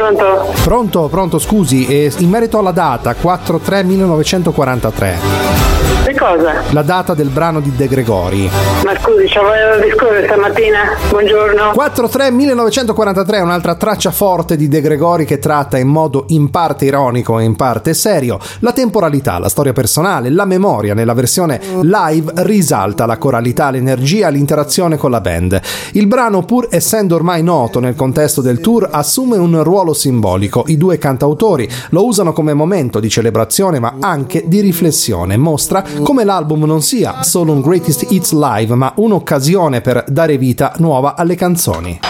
Pronto? Pronto, scusi, in merito alla data 4/3/1943. Che cosa? La data del brano di De Gregori. Ma scusi, ci volevo discorrere stamattina? Buongiorno. 4/3/1943 è un'altra traccia forte di De Gregori che tratta in modo in parte ironico e in parte serio la temporalità, la storia personale, la memoria. Nella versione live risalta la coralità, l'energia, l'interazione con la band. Il brano, pur essendo ormai noto nel contesto del tour, assume un ruolo simbolico. I due cantautori lo usano come momento di celebrazione ma anche di riflessione. Mostra come l'album non sia solo un greatest hits live ma un'occasione per dare vita nuova alle canzoni.